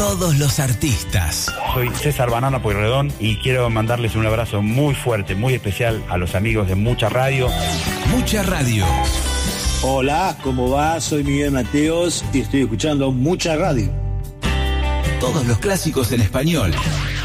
todos los artistas. Soy César Banana Pueyrredón y quiero mandarles un abrazo muy fuerte, muy especial a los amigos de Mucha Radio. Mucha Radio. Hola, ¿cómo va? Soy Miguel Mateos y estoy escuchando Mucha Radio. Todos los clásicos en español.